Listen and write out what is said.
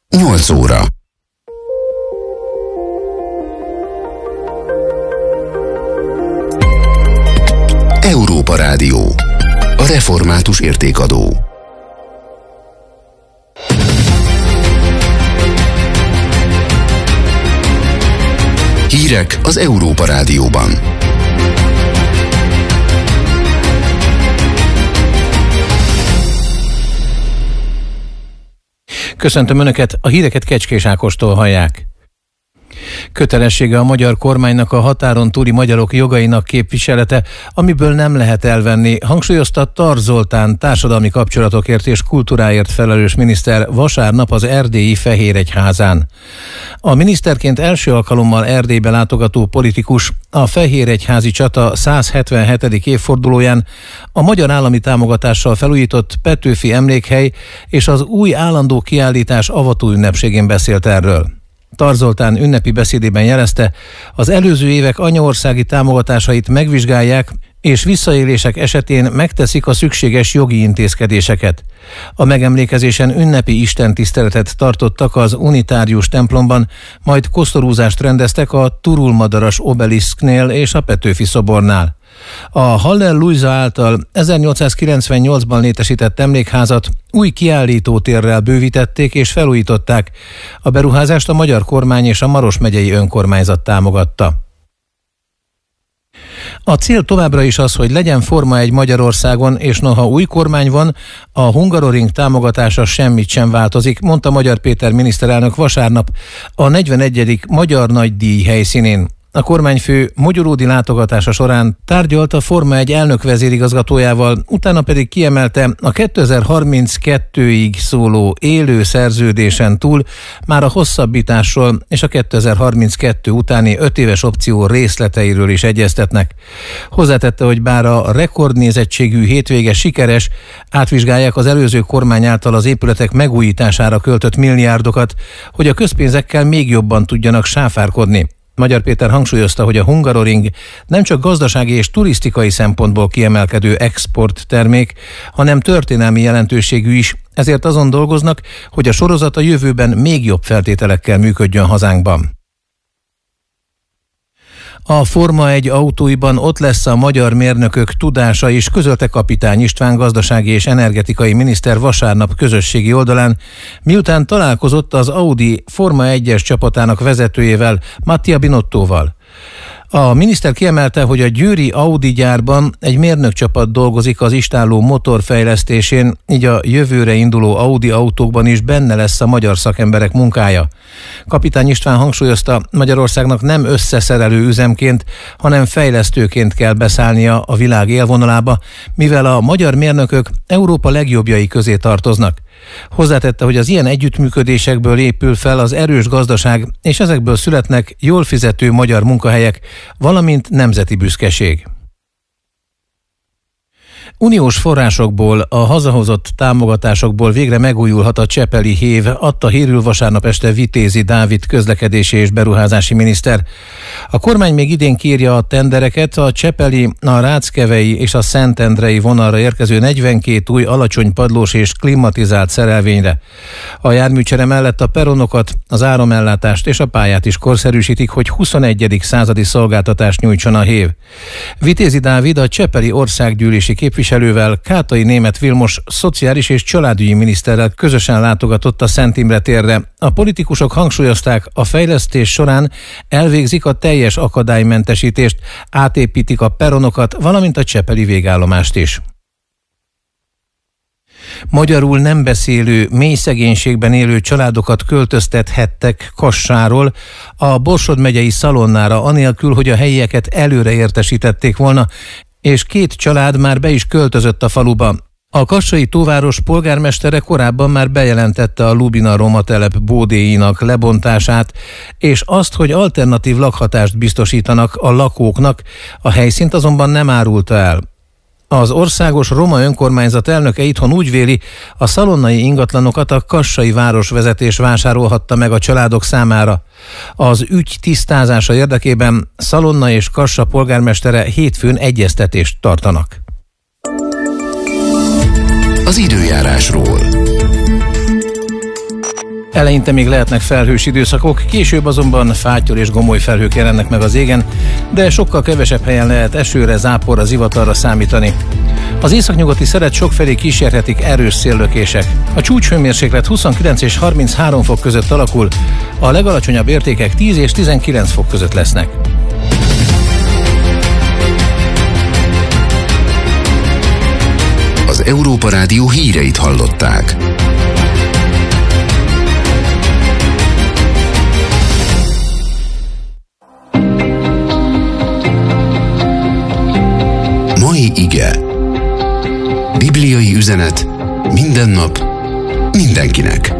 8 óra. Európa Rádió. A református értékadó. Hírek az Európa Rádióban. Köszöntöm Önöket, a híreket Kecskés Ákostól hallják. Kötelessége a magyar kormánynak a határon túli magyarok jogainak képviselete, amiből nem lehet elvenni, hangsúlyozta Tar Zoltán társadalmi kapcsolatokért és kultúráért felelős miniszter vasárnap az erdélyi Fehéregyházán. A miniszterként első alkalommal Erdélybe látogató politikus a Fehéregyházi csata 177. évfordulóján a magyar állami támogatással felújított Petőfi emlékhely és az új állandó kiállítás avató ünnepségén beszélt erről. Tar Zoltán ünnepi beszédében jelezte, az előző évek anyaországi támogatásait megvizsgálják, és visszaélések esetén megteszik a szükséges jogi intézkedéseket. A megemlékezésen ünnepi istentiszteletet tartottak az unitárius templomban, majd kosztorúzást rendeztek a Turul-madaras obeliszknél és a Petőfi szobornál. A Haller Lujza által 1898-ban létesített emlékházat új kiállítótérrel bővítették és felújították. A beruházást a magyar kormány és a Maros megyei önkormányzat támogatta. A cél továbbra is az, hogy legyen Forma 1 Magyarországon, és noha új kormány van, a Hungaroring támogatása semmit sem változik, mondta Magyar Péter miniszterelnök vasárnap a 41. Magyar Nagydíj helyszínén. A kormányfő mogyoródi látogatása során tárgyalt a Forma 1 elnök vezérigazgatójával, utána pedig kiemelte, a 2032-ig szóló élő szerződésen túl már a hosszabbításról és a 2032 utáni 5 éves opció részleteiről is egyeztetnek. Hozzátette, hogy bár a rekordnézettségű hétvége sikeres, átvizsgálják az előző kormány által az épületek megújítására költött milliárdokat, hogy a közpénzekkel még jobban tudjanak sáfárkodni. Magyar Péter hangsúlyozta, hogy a Hungaroring nem csak gazdasági és turisztikai szempontból kiemelkedő exporttermék, hanem történelmi jelentőségű is, ezért azon dolgoznak, hogy a sorozat a jövőben még jobb feltételekkel működjön hazánkban. A Forma 1 autóiban ott lesz a magyar mérnökök tudása is, közölte Kapitány István gazdasági és energetikai miniszter vasárnap közösségi oldalán, miután találkozott az Audi Forma 1-es csapatának vezetőjével, Mattia Binottóval. A miniszter kiemelte, hogy a győri Audi gyárban egy mérnökcsapat dolgozik az istálló motor fejlesztésén, így a jövőre induló Audi autókban is benne lesz a magyar szakemberek munkája. Kapitány István hangsúlyozta, Magyarországnak nem összeszerelő üzemként, hanem fejlesztőként kell beszállnia a világ élvonalába, mivel a magyar mérnökök Európa legjobbjai közé tartoznak. Hozzátette, hogy az ilyen együttműködésekből épül fel az erős gazdaság, és ezekből születnek jól fizető magyar munkahelyek, valamint nemzeti büszkeség. Uniós forrásokból, a hazahozott támogatásokból végre megújulhat a csepeli hév, adta hírül vasárnap este Vitézi Dávid közlekedési és beruházási miniszter. A kormány még idén kiírja a tendereket a csepeli, a ráckevei és a szentendrei vonalra érkező 42 új alacsony padlós és klimatizált szerelvényre. A járműcsere mellett a peronokat, az áramellátást és a pályát is korszerűsítik, hogy 21. századi szolgáltatást nyújtson a hév. Vitézi Dávid a csepeli országgyűlési képviselővel, Kátai Németh Vilmos szociális és családügyi miniszterrel közösen látogatott a Szent Imre térre. A politikusok hangsúlyozták, a fejlesztés során elvégzik a teljes akadálymentesítést, átépítik a peronokat, valamint a csepeli végállomást is. Magyarul nem beszélő, mély szegénységben élő családokat költöztethettek Kassáról a Borsod megyei Szalonnára, anélkül, hogy a helyieket előre értesítették volna, és 2 család már be is költözött a faluba. A kassai Tóváros polgármestere korábban már bejelentette a Lubina roma telep bódéinak lebontását, és azt, hogy alternatív lakhatást biztosítanak a lakóknak, a helyszínt azonban nem árulta el. Az országos roma önkormányzat elnöke itthon úgy véli, a szalonnai ingatlanokat a kassai városvezetés vásárolhatta meg a családok számára. Az ügy tisztázása érdekében Szalonna és Kassa polgármestere hétfőn egyeztetést tartanak. Az időjárásról. Eleinte még lehetnek felhős időszakok, később azonban fáttyol és gomoly felhők jelennek meg az égen, de sokkal kevesebb helyen lehet esőre, záporra, zivatarra számítani. Az északnyugati szelet sokfelé kísérhetik erős széllökések. A csúcshőmérséklet 29 és 33 fok között alakul, a legalacsonyabb értékek 10 és 19 fok között lesznek. Az Európa Rádió híreit hallották. Mai ige. Bibliai üzenet minden nap, mindenkinek.